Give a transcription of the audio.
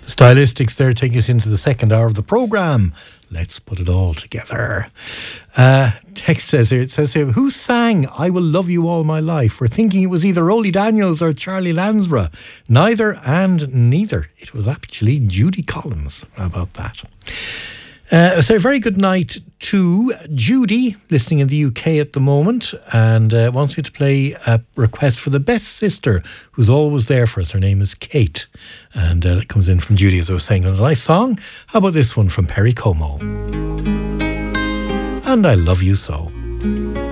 Stylistics there take us into the second hour of the programme. Let's put it all together. Text says here, it says here, who sang I Will Love You All My Life? We're thinking it was either Rolly Daniels or Charlie Lansborough. Neither and neither. It was actually Judy Collins. How about that? So a very good night to Judy, listening in the UK at the moment, and wants me to play a request for the best sister who's always there for us. Her name is Kate, and it comes in from Judy, as I was saying, on a nice song. How about this one from Perry Como? And I Love You So.